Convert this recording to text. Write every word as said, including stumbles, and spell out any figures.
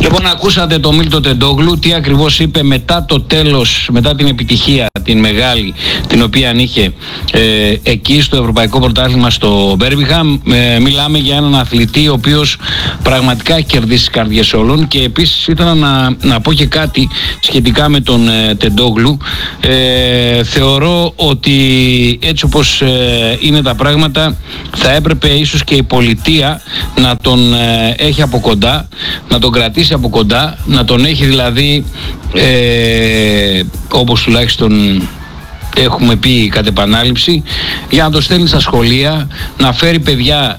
Λοιπόν, ακούσατε το Μίλτο Τεντόγλου, τι ακριβώς είπε μετά το τέλος, μετά την επιτυχία την μεγάλη την οποία είχε ε, εκεί στο Ευρωπαϊκό Πρωτάθλημα στο Μπέρμιγχαμ. Ε, μιλάμε για έναν αθλητή ο οποίος πραγματικά έχει κερδίσει τις καρδιές όλων. Και επίσης ήθελα να, να πω και κάτι σχετικά με τον ε, Τεντόγλου. Ε, θεωρώ ότι έτσι όπως ε, είναι τα πράγματα, θα έπρεπε ίσως και η πολιτεία να τον ε, έχει από κοντά, να τον κρατήσει από κοντά, να τον έχει δηλαδή ε, όπως τουλάχιστον έχουμε πει κατ' επανάληψη, για να το στέλνει στα σχολεία, να φέρει παιδιά